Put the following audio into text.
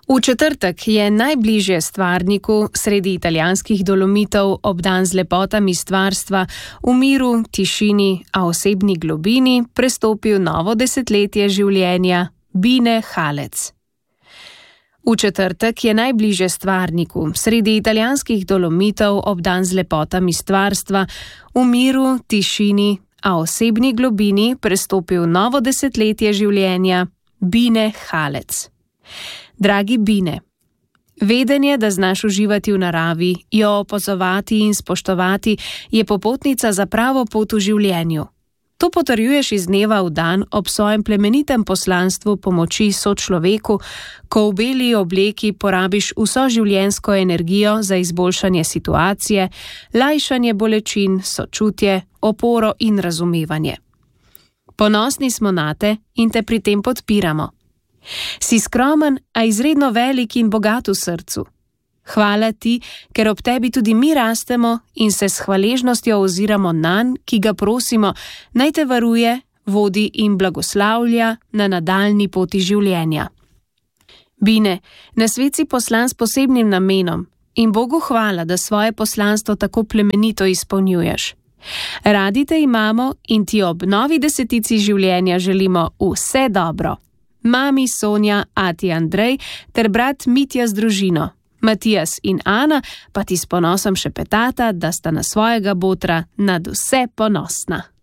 V četrtek je najbližje Stvarniku, sredi italijanskih Dolomitov, obdan z lepotami stvarstva, v miru, tišini, a osebni globini prestopil novo desetletje življenja Bine Halec. V četrtek je najbližje Stvarniku, sredi italijanskih Dolomitov, obdan z lepotami stvarstva, v miru, tišini, a osebni globini prestopil novo desetletje življenja Bine Halec. Dragi Bine, vedenje, da znaš uživati v naravi, jo opazovati in spoštovati, je popotnica za pravo pot v življenju. To potrjuješ iz dneva v dan ob svojem plemenitem poslanstvu pomoči sočloveku, ko v beli obleki porabiš vso življenjsko energijo za izboljšanje situacije, lajšanje bolečin, sočutje, oporo in razumevanje. Ponosni smo nate in te pri tem podpiramo. Si skromen, a izredno velik in bogat v srcu. Hvala ti, ker ob tebi tudi mi rastemo in se s hvaležnostjo oziramo nanj, ki ga prosimo, naj te varuje, vodi in blagoslavlja na nadaljni poti življenja. Bine, na svet si poslan s posebnim namenom in Bogu hvala, da svoje poslanstvo tako plemenito izpolnjuješ. Radi te imamo in ti ob novi desetici življenja želimo vse dobro. Mami Sonja, ati Andrej ter brat Mitja z družino. Matijas in Ana pa ti s ponosom šepetata, da sta na svojega botra nad vse ponosna.